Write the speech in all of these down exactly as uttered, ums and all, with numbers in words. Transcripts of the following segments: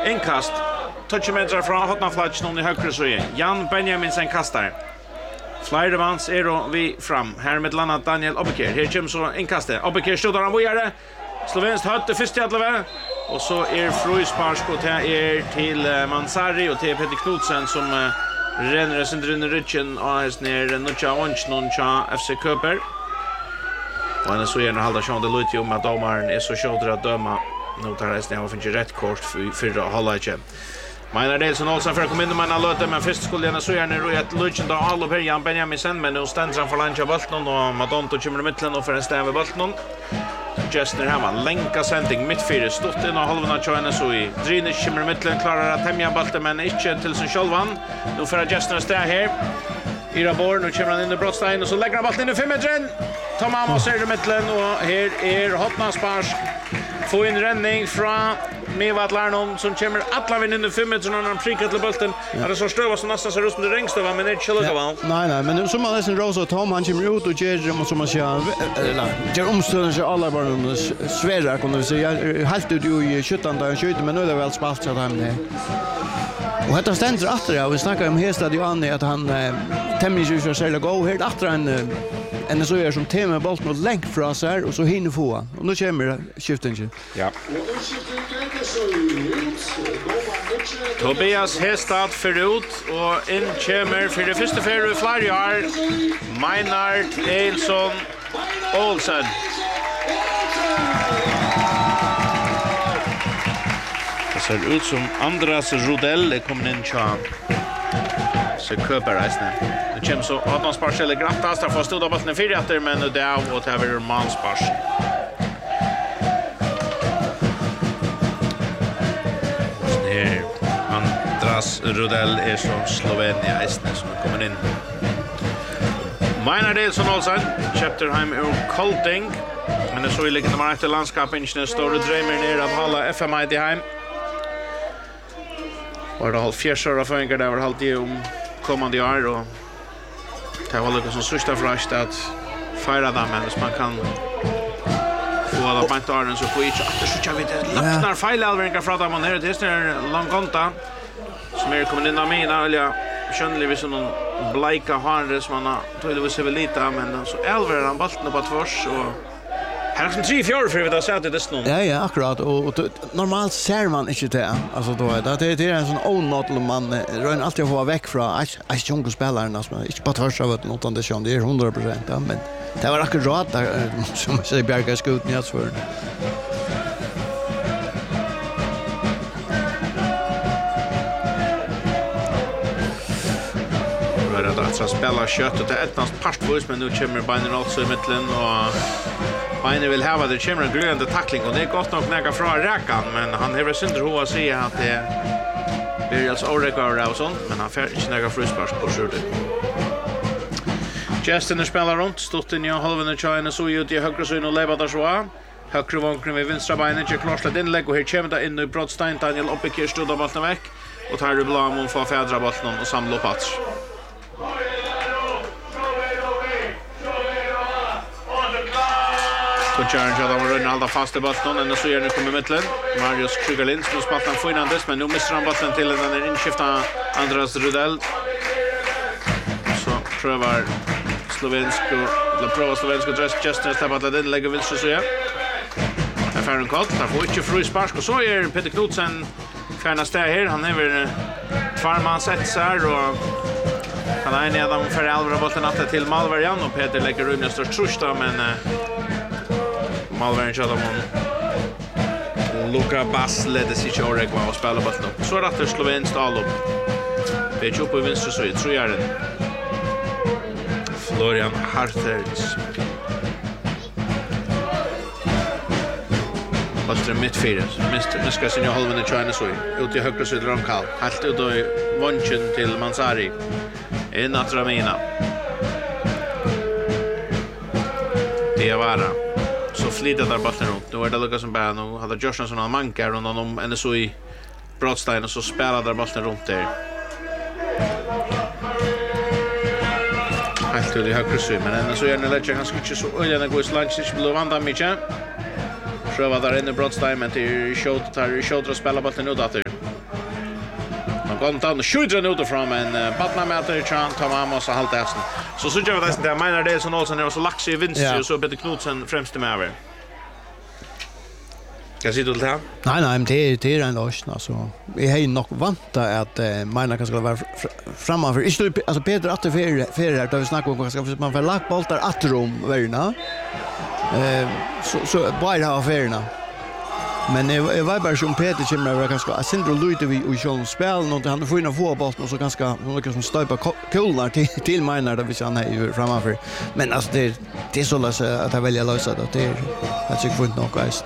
Inkast. tjugo meter från hotnaflatchen i högre så Jan Benjaminsen kastar. Flyer vans är då vi fram. Här med landa Daniel Obekir. Här kommer så inkastet. Obekir skjuter han vidare. Slovenskt hött första atlet. Och så är Fruisparsk och det är till Mansari och till Peter Knudsen som uh, renner sin drunne rutchen och är ner Nucha Onchnon cha F C Köper. Och han är så gärna halda sjön det lite om att domaren är så tjotter att döma. Nu tar det snäva finns ju rätt kort för för halvleken. Menar Delson Olsen för att komma in med en låt men först skulle jag så gärna ro ett lunch då alla på Jan Benjaminsen men nu ständer han för lunch av bollen och Madonto kommer i mitten och för en stäv i bollen. Justner Hammar länka sändning mittfyra stått in och halvan China så i Drinic kommer i mitten klarar att tämja bollen men inte till sin självan. Nu för att Justner står här. Ira Born och kommer han in i brottstein och så lägger han bollen in i fem metern. Tom Amos är i mitten och här är Hotnasparsk. Få in ränning från Mevat Larnon som kommer alla vinn in i fem meter när han prickar till bollen. Ja. Det så stöva som nästan ser ut som det rengstöva men det är inte lika väl. Nej nej, men som man nästan Rosa Tom han kommer ut och ger som man säger eller ger omstörande så alla bara svära kan vi säga. Helt ut i sjuttonde och sjuttonde men nu är det väl spalt så där med. Och detta ständer efter jag vi snackar om Hestad Johanne att han tämligen så själva gå helt efter en en så är som tema bollen och länk från sig och så hinner få. Och nu kommer skiften. Ja. Tobias Hestad förut och in kommer för det första för Flyer Meinard Eilson Olsen. Det ser ut som Andras Rodell kommer in tja. Så köper resten. Det kommer så att man sparar eller grattas där för stod av bollen fyra efter men det är och det är Manspars. Här Andras Rodell är så Slovenia resten som kommer in. Meinar Delson Olsen, Chapterheim ur Kolting. Men det så i liknande man efter landskapen inte stora drömmer ner av alla F M I till hem. Och det har fjärsar av föringar där var alltid om kommande år och det var lite som sista fräscht att fira dem men man kan få alla på inte åren så får inte att så jag vet lappnar fejlalveringar från dem här det är långkonta som är kommit in av mina eller skönlig vis någon blika harre som man har tydligen så väl lite men så elver han bollen på tvärs och här är som tre fjärde för vi har sett det snart. Ja ja, akkurat och, och normalt ser man inte det. Alltså då är det det är en sån onotlig man rör alltid att få väck från att junga spelaren som inte på tvärs av något annat det är hundra procent ja, men det var akkurat där som säger Bjärka skjuten jag för. Att spela kött och det är ettans partvoice men nu kommer Bayern också i mitten och Bayern vill ha det kommer en glödande tackling och det är gott nog näga från räkan men han har synder hur att säga att det blir alltså oregard och sånt men han får inte näga frispark på skjutet. Justin spelar runt stått in i halvan China så ut i högra sidan och lever där så högra vankren med vänstra benet och klosslat inlägg och här kommer det in i Broadstein Daniel Obekir stod av bollen väck och tar det Blam och får fädra bollen och samla plats. Kjæren så de runner halda fast i bollen och så gör nu kommer mitten. Marius Krigalin som spelar han får innan dess men nu missar han bollen till den är inskifta Andras Rodell. Så prövar slovensk och prövar slovensk och dress Justin släpper att den lägger vill så ja. En färren kort där får inte Fruisparsk och så är Peter Knudsen färna steg här han är väl tvärman sett så här och han är nere de för Alvaro bollen att till Malvarian och Peter lägger rummet störst trusta men Malvern kör de Luka Bass ledde sig till Oregwa och spelar bollen upp. Så rätt slovenskt allop. Det är ju på vänster så tror jag det. Florian Harters. Bollen mittfältet. Mister Mister Senor Holmen i China så ut i högra sidan Ramkal. Helt ut i vånchen till Mansari. En Atramina. Det var så flyttar där bollen runt. Nu är det Lucas som bara nu hade Joshua som en mankar runt om en så i Broadstein och så spelar där bollen runt där. Helt ut i högra sidan men en så är det lätt ganska inte så öljande går slags inte blir vanda mycket. Pröva där inne Broadstein men till shot tar shot och spelar bollen ut där. Man går inte an och skjuter den utifrån, men uh, Batna mäter Chan, Tom Amos och halvt efter. Så så gör vi det, menar det som Olsen är så lax i vinst och så Peter Knudsen främst med över. Kan se du till här? Nej, nej, men det är, det är en lösning. Alltså, vi har ju nog vanta att eh, Meina kan ska vara framför. Inte, alltså Peter att det är för här, då vi snackar om att man får lagt boltar att rum värna. Eh, så, så bara ha affärerna. Men jag, jag var bara som Peter kommer över ganska. Jag syndrar lite vi i sjön spel något han får in en fotboll och så ganska hon lyckas som stöpa kulnar till till Meina där vi ser han är framför. Men alltså det det är så lätt att jag väljer lösa det. Det är jag tycker inte nog guys.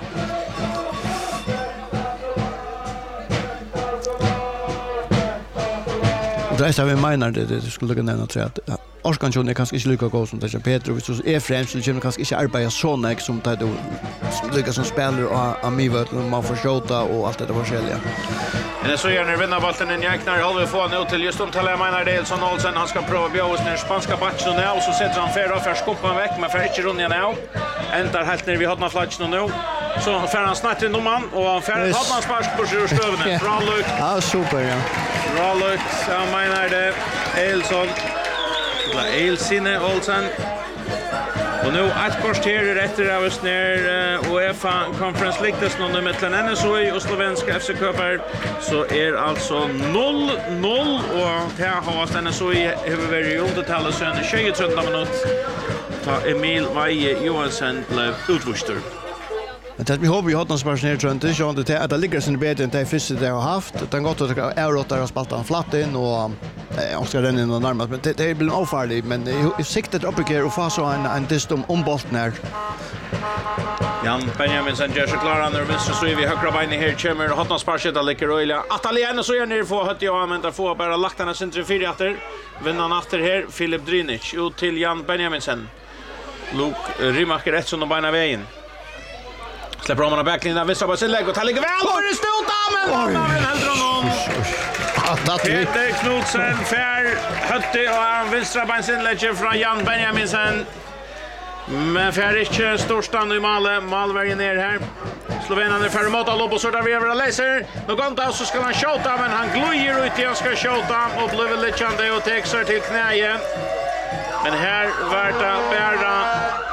Det är så vi menar det det skulle kunna nämna att Oskarsson är kanske inte lika god som det Petrovic så är främst så kommer kanske inte arbeta så näck som det då lyckas som spelare och Amiva man får skjuta och allt det där själva. Men så gärna vinna bollen en jäknar håller få nu till just om Talle menar det som Olsen han ska prova bjös ner spanska matchen nu och så sätter han färra för skoppa väck men för inte rundan nu. Ändar helt ner vi har någon flatch nu. Så för han snart in man och han för har man spark på sjö stövnen. Bra look. Ja super ja. Bra look. Jag menar det Elson La Elsine Olsen. Och nu ett kort här rätter av oss ner UEFA Conference League des någon med N S O och slovenska F C Köpar så är alltså noll noll och det har N S O över varje undertal och sen tjugotrettonde minut ta Emil Vaje Johansson blev utvuxter. Men det vi hoppas vi har någon spars ner tror jag inte så det att det ligger sen bättre än det första det har haft utan gott att Eurotar har spaltat en flatt in och och ska den in och närmast men det det blir ofarligt men i siktet upp och få så en en distum om bollen här. Jan Benjamin sen gör sig klar under vänster så är vi högra bein i här kommer och har någon spars där läcker Royla. Ataliano så är ner få hött jag men där får bara lagt den centrum fyra efter. Vinner efter här Filip Drinic ut till Jan Benjaminsen. Luke Rimaker rätt som de beina vägen. Släpper om han av backlinjen, vänstra på sin lägg och tar ligger väl och det stod damen! Men helt honom! Peter Knudsen, Fär, Hötte och han vänstra på sin lägg från Jan Benjaminsen. Men Fär inte storstand i Malö, Malbergen ner här. Slovenarna är färre mot all upp och sortar vi över och läser. Någon dag så ska han skjuta men han glöjer ut i han ska skjuta och blir lite kände och texar till knäje. Men här värda bära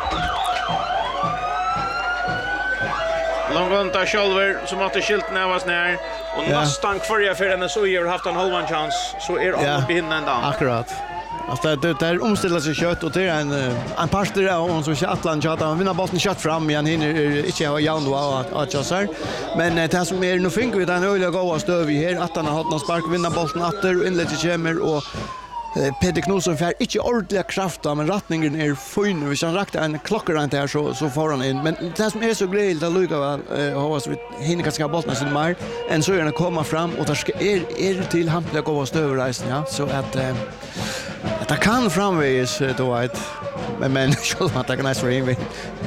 Långonta Scholver som att skilten av oss ner och ja. Nästan kvar för den så har haft en halvan chans så är han ja. Uppe hinna ända. Akkurat. Alltså det det är omställer sig kött och det är en en pastor där och så Chatland chatta han vinner bollen kött fram igen hinner inte ha Jan då att att chassar. Men det som är nu fick vi den öliga goda stöv vi här att han har haft någon spark vinner bollen åter och inlägget kommer och Peter Knudsen får inte ordentliga krafter men rättningen är fin. Hvis han rakte en klockrent här så så får han in. Men det som är så glädjande att lycka väl har så hinner kanske bollen sin mer än så gärna komma fram och där ska är är till hampliga goda stöverreisen ja så att att det kan framvägs då ett men men så att det kan nästan vara in.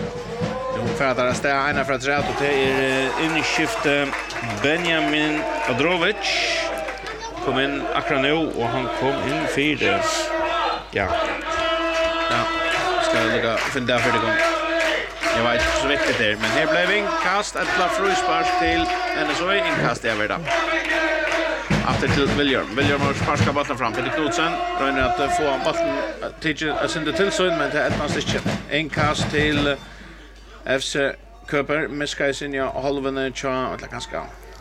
För att det är ena för att rätt och det är inskifte Benjamin Adrovic. Kom in akkurat nu och han kom in fyra. Ja. Ja. Ska jag lägga finna där för det gång. Jag vet inte så viktigt det men här blev en kast ett la fruspark till N S O inkast över där. Efter till William. William har sparska bollen fram till Knudsen. Röner att få bollen till att sända till så men det är ett inte. En kast till F C Köper med Skaisinja halvan cha eller ganska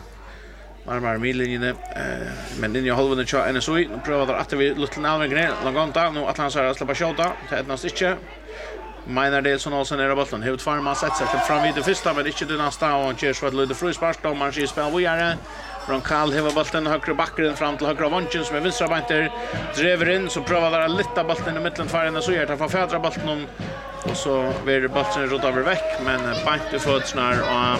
Marmar Millinje eh men in i halvan cha N S O nu prövar att vi lite närmare Långonta nu att han så här släppa skjuta till ett inte. Menar det som också när bollen hur två man sätter sig fram vid det första men inte det nästa och kör så att lite fruspark då man ska spela vi är från Karl hela bollen högra backen fram till högra vånchen som är vänstra banter driver in så prövar där lite bollen i mitten för N S O här att få fädra bollen och så blir bollen rot över veck men bant fötsnar och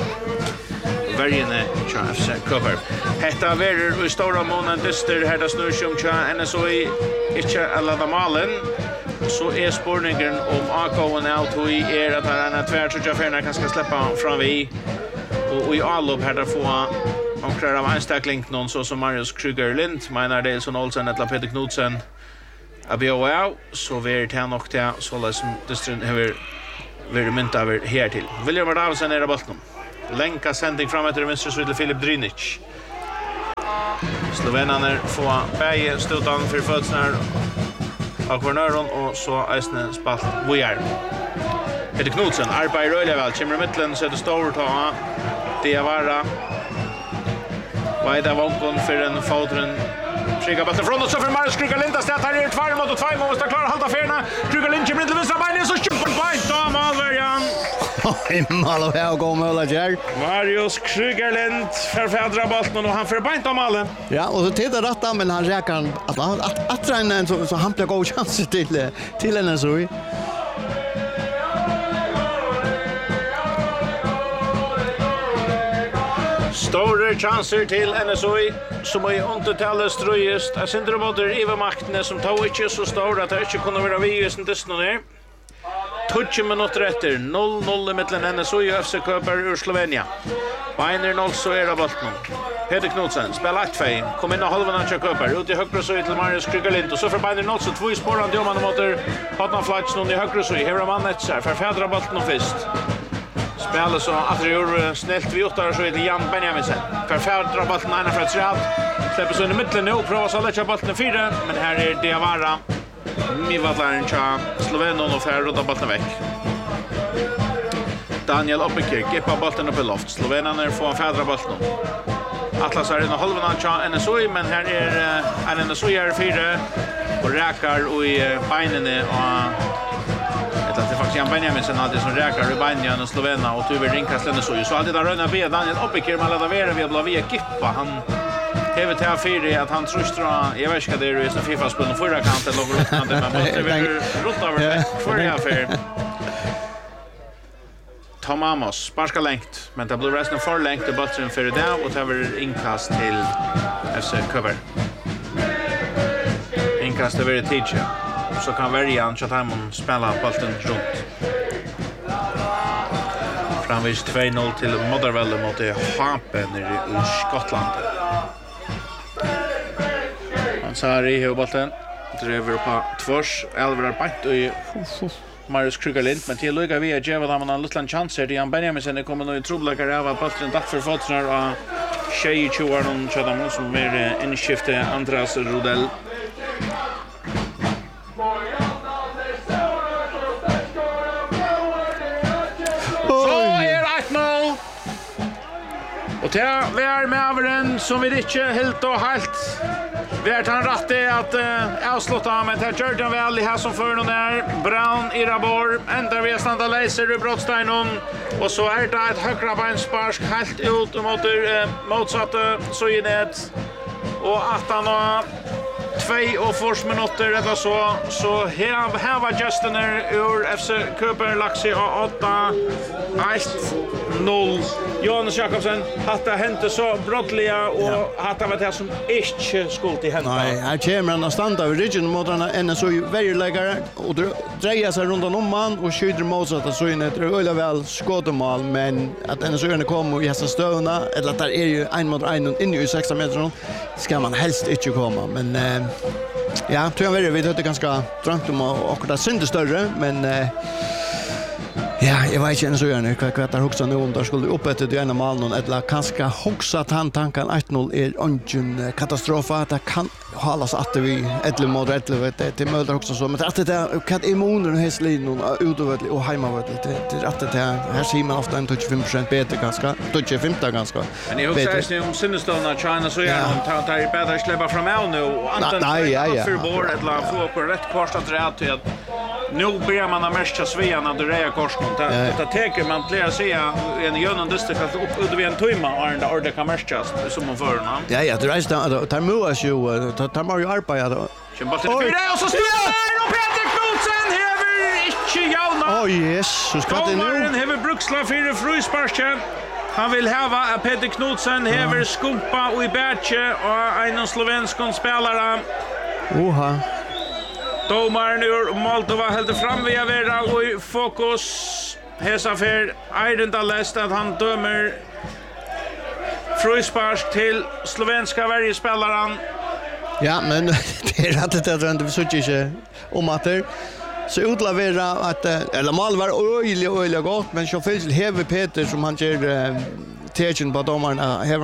Värjene tja F C Köpar. Hetta verer i stora månaden dyster här det snur som tja N S O inte alla de malen. Så är spårningen om A K och out i är att han är tvärt så jag förna kanske släppa fram vi och i allop här där få omkring av anstakling någon så som Marius Kruger Lind menar det som Olsen eller Peter Knudsen. Abio så ver det nog det så som dystren över ver mynt över här till. William Davsen är det bollen. Länka sändning fram till vänster så till Filip Drinic. Slovenaner får bäge stutan för fötterna av kornöron och så Eisne spalt Vojar. Peter Knudsen arbetar rörliga väl, kommer i mitten så är det stor ta det vara Vaida Vonkon för en fotren Skickar bollen från och så för Marius Krugerlind att här är två mot två måste klara hålla färna. Krugerlind kommer till vänstra benet så skjuter på då målvärjan. Oj, mål och jag går mål där. Marius Krugerlind förfädrar bollen och han får bänt om alla. Ja, och så tittar rätta men han räcker att att att träna en så så han blir god chans till till en så. Stora chanser till N S O I som är undertalet ströjest. Jag synder mot Eva Maktne som tar inte så stor att det inte kunde vara vi just inte ner. tjugo minuter efter noll noll mellan N S O I och F C Köper ur Slovenia. Beiner noll så är det bollen. Peter Knudsen spelar ett två. Kom in och halvan av Köper ut i högra så till Marius Krugerlind och så för Beiner noll så två i spåren då man mot Hotna Flights någon i högra så här har man ett så för fädra bollen och först. Spelar så att det gör snällt vi åttar så är det Jan Benjaminsen. För färdra bollen ena för ett sträv. Släpper så in i mitten nu och provar så lägga bollen fyra. Men här är det Avara. Mivadlaren tja Slovenon och färd och bollen väck. Daniel Oppekirk gippar bollen upp i loft. Slovenaner får en färdra bollen. Atlas har en halvan av tja N S O I men här är en N S O I är fyra. Och räkar och i benen och att det faktiskt Jan Benjaminsen hade som räkar i Banjan och Slovena och tyvärr rinkas Lennes och så hade det röna be Daniel Oppekir man laddar vara vi blir via Gippa han hevet här fyra att han trustra jag vet inte det är ju så FIFA spel på förra kanten och runt kanten men det vill runt över för det här Tom Amos sparska längt men det blir resten för längt och bollen för det och det var inkast till F C Köper inkast över teacher så kan välja att Chatham spela bollen runt. Framvis två noll till Motherwell mot Hapen i Skottland. Han sa i huvudbollen driver på tvärs Elver Bant och Marius Krugerlind men till lugga vi att ge dem en liten chans här. Jan Benjaminsen kommer nu i trubbelagar av bollen datt för fötterna och tjugo år någon Chatham som är inskifte Andreas Rodell. Och det är med över som vi inte helt och helt. Vi har tagit rätt det att uh, avsluta men det gör den väl i här som för någon där. Brown i Rabor. Ändrar vi standa laser i Brottsteinen. Och så är det ett högra bensparsk helt ut mot uh, motsatta Sojinet. Och att han har två och fors minuter eller så. Så här, här var Justiner ur F C Köper Laxi och åtta ett noll. Jonas Jakobsen hatt det hänt så brottliga och ja. Hatt det var det som inte skulle till hända. Nej, här kommer han att stanna vid ryggen mot den ena så värjeläggare och dreja sig runt om man och skjuter motsatta så in ett öliga väl skådemål men att en så gärna kommer och gästa stövna eller att det är ju en mot en in i sex meter ska man helst inte komma men eh, ja, tror jag vi vet att det är ganska drömt om och det syns större men eh, ja, jag vet inte så gärna vad jag huxar nu om där skulle upp efter det ena mål någon eller kanske huxa att han tanken ett noll är ingen katastrof att det kan hållas att vi elva mot elva vet det till möter också så men att det är kan immunen häslin och utöver och hemma vet det det att det här ser man ofta en tjugofem procent bättre ganska tjugofem ganska men jag huxar ju om Sinnestona China så gärna han tar tar bättre släppa fram out nu och antan för bord eller få på rätt kors att rätt till att nu börjar man att märka Svean att det är korsning. Det tänker man till att säga en jönn distrikt att upp ut vid en timme och den där det kan märkas som man för någon. Ja, ja, det är det tar moas ju tar man ju arbeta då. Kämpa till fyra och så spelar och Peter Knudsen häver inte jauna. Oj, yes, så ska det nu. Den häver Bruksla för Frysparken. Han vill häva att Peter Knudsen häver skumpa och i bärche och en slovensk spelare. Oha. Domaren ur Moldova helt fram via Vera och i fokus hesa för Eirendalest att han dömer frispark till slovenska värjespelaren. Ja, men det är rätt att det inte så inte om att det så utlavera att eller mål var öjligt öjligt gott men så finns det Heve Peter som han ger tecken på domaren